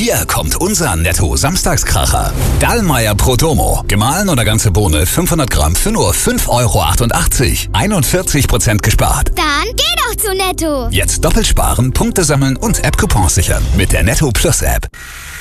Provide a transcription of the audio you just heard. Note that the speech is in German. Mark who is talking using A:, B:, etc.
A: Hier kommt unser Netto-Samstagskracher. Dallmayr Pro Domo. Gemahlen oder ganze Bohne 500 Gramm für nur 5,88 €. 41% gespart.
B: Dann geh doch zu Netto.
A: Jetzt doppelt sparen, Punkte sammeln und App-Coupons sichern mit der Netto Plus App.